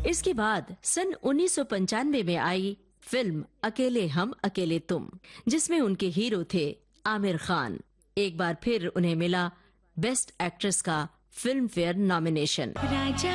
इसके बाद सन 1995 में आई फिल्म अकेले हम अकेले तुम, जिसमें उनके हीरो थे आमिर खान। एक बार फिर उन्हें मिला बेस्ट एक्ट्रेस का फिल्म फेयर नॉमिनेशन। राजा